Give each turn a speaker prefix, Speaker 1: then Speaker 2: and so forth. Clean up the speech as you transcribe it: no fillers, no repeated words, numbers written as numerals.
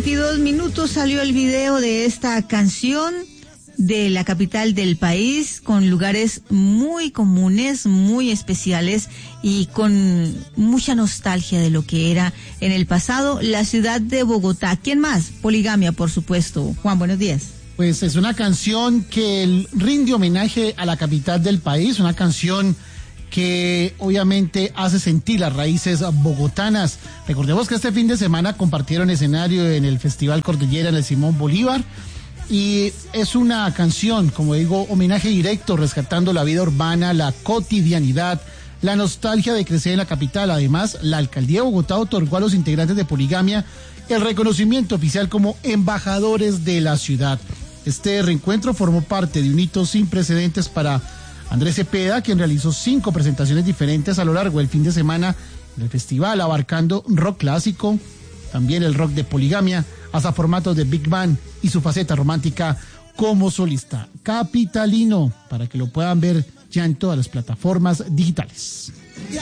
Speaker 1: 8:22 salió el video de esta canción de la capital del país, con lugares muy comunes, muy especiales y con mucha nostalgia de lo que era en el pasado la ciudad de Bogotá. ¿Quién más? Poligamia, por supuesto. Juan, buenos días.
Speaker 2: Pues es una canción que rinde homenaje a la capital del país, una canción que obviamente hace sentir las raíces bogotanas. Recordemos que este fin de semana compartieron escenario en el Festival Cordillera en el Simón Bolívar, y es una canción, como digo, homenaje directo, rescatando la vida urbana, la cotidianidad, la nostalgia de crecer en la capital. Además, la alcaldía de Bogotá otorgó a los integrantes de Poligamia el reconocimiento oficial como embajadores de la ciudad. Este reencuentro formó parte de un hito sin precedentes para Andrés Cepeda, quien realizó 5 presentaciones diferentes a lo largo del fin de semana en el festival, abarcando rock clásico, también el rock de Poligamia, hasta formatos de Big Band y su faceta romántica como solista. Capitalino, para que lo puedan ver ya en todas las plataformas digitales.